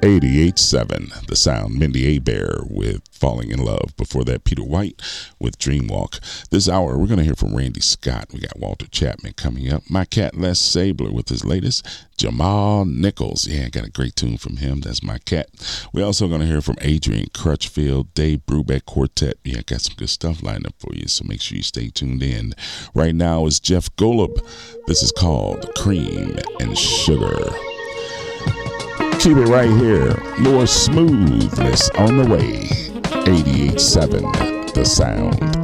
88.7 The Sound. Mindy Abair with Falling in Love. Before that, Peter White with Dreamwalk. This hour, we're going to hear from Randy Scott. We got Walter Chapman coming up. My cat Les Sabler with his latest. Jamal Nichols. Yeah, I got a great tune from him. That's my cat. We're also going to hear from Adrian Crutchfield, Dave Brubeck Quartet. Yeah, I got some good stuff lined up for you, so make sure you stay tuned in. Right now is Jeff Golub. This is called Cream and Sugar. Keep it right here. More smoothness on the way. 88.7 The Sound.